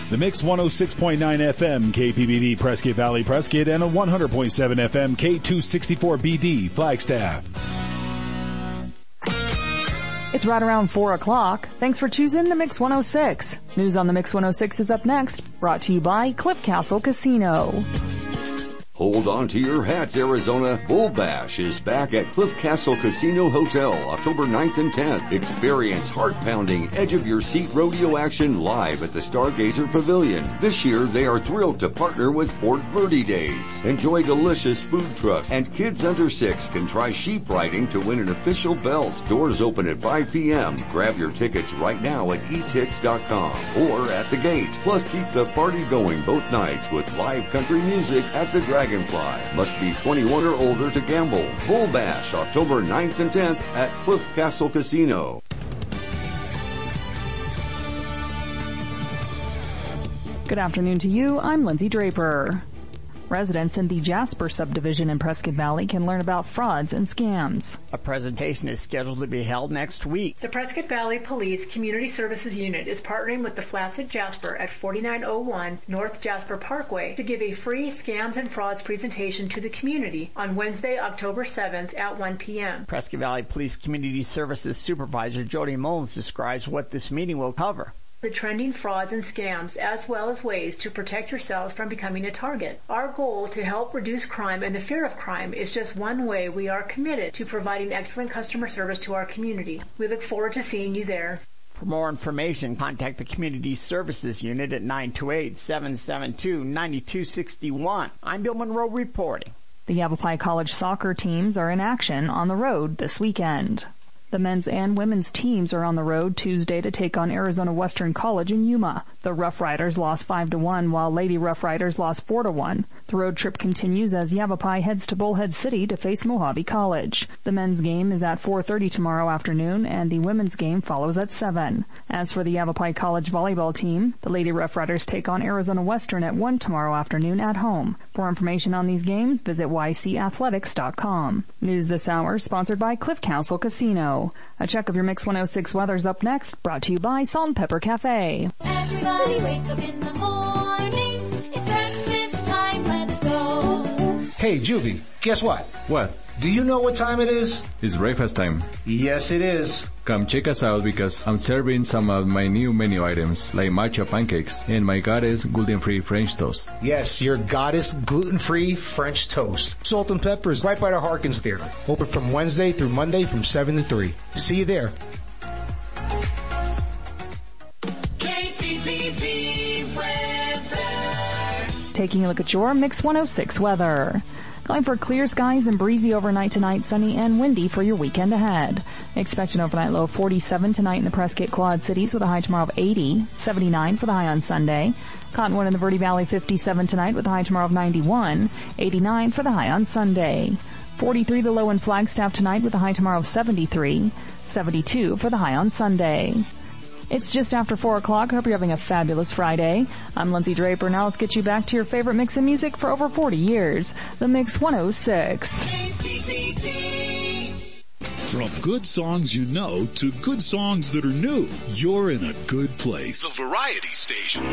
The Mix 106.9 FM KPBD Prescott Valley Prescott and a 100.7 FM K264BD Flagstaff. It's right around 4 o'clock. Thanks for choosing the Mix 106. News on the Mix 106 is up next, brought to you by Cliff Castle Casino. Hold on to your hats, Arizona. Bull Bash is back at Cliff Castle Casino Hotel, October 9th and 10th. Experience heart-pounding, edge-of-your-seat rodeo action live at the Stargazer Pavilion. This year, they are thrilled to partner with Port Verde Days. Enjoy delicious food trucks, and kids under 6 can try sheep riding to win an official belt. Doors open at 5 p.m. Grab your tickets right now at etix.com or at the gate. Plus, keep the party going both nights with live country music at the Dragonfly. Must be 21 or older to gamble. Bull Bash, October 9th and 10th at Cliff Castle Casino. Good afternoon to you. I'm Lindsay Draper. Residents in the Jasper subdivision in Prescott Valley can learn about frauds and scams. A presentation is scheduled to be held next week. The Prescott Valley Police Community Services Unit is partnering with the Flats at Jasper at 4901 North Jasper Parkway to give a free scams and frauds presentation to the community on Wednesday, October 7th at 1 p.m. Prescott Valley Police Community Services Supervisor Jody Mullins describes what this meeting will cover. The trending frauds and scams, as well as ways to protect yourselves from becoming a target. Our goal to help reduce crime and the fear of crime is just one way we are committed to providing excellent customer service to our community. We look forward to seeing you there. For more information, contact the Community Services Unit at 928-772-9261. I'm Bill Monroe reporting. The Yavapai College soccer teams are in action on the road this weekend. The men's and women's teams are on the road Tuesday to take on Arizona Western College in Yuma. The Rough Riders lost 5-1, while Lady Rough Riders lost 4-1. The road trip continues as Yavapai heads to Bullhead City to face Mojave College. The men's game is at 4:30 tomorrow afternoon, and the women's game follows at 7. As for the Yavapai College volleyball team, the Lady Rough Riders take on Arizona Western at 1 tomorrow afternoon at home. For information on these games, visit ycathletics.com. News this hour sponsored by Cliff Castle Casino. A check of your Mix 106 weather's up next, brought to you by Salt and Pepper Cafe. Everybody wake up in the morning. It's breakfast time, let's go. Hey, Juvie, guess what? What? Do you know what time it is? It's breakfast time. Yes, it is. Come check us out because I'm serving some of my new menu items like matcha pancakes and my Goddess gluten-free French toast. Yes, your Goddess gluten-free French toast. Salt and Pepper is right by the Harkins Theater. Open from Wednesday through Monday from 7 to 3. See you there. KPPB weather. Taking a look at your Mix 106 weather. Going for clear skies and breezy overnight tonight, sunny and windy for your weekend ahead. Expect an overnight low of 47 tonight in the Prescott Quad Cities with a high tomorrow of 80, 79 for the high on Sunday. Cottonwood in the Verde Valley 57 tonight with a high tomorrow of 91, 89 for the high on Sunday. 43 the low in Flagstaff tonight with a high tomorrow of 73, 72 for the high on Sunday. It's just after 4 o'clock. Hope you're having a fabulous Friday. I'm Lindsay Draper. Now let's get you back to your favorite mix of music for over 40 years. The Mix 106. From good songs you know to good songs that are new, you're in a good place. The Variety Station.